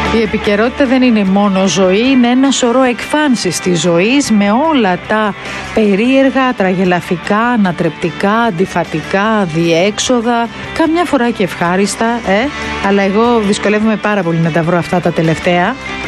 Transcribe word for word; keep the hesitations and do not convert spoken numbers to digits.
Η επικαιρότητα δεν είναι μόνο ζωή, είναι ένα σωρό εκφάνσεις της ζωής με όλα τα περίεργα, τραγελαφικά, ανατρεπτικά, αντιφατικά, διέξοδα, καμιά φορά και ευχάριστα, ε? αλλά εγώ δυσκολεύομαι πάρα πολύ να τα βρω αυτά τα τελευταία.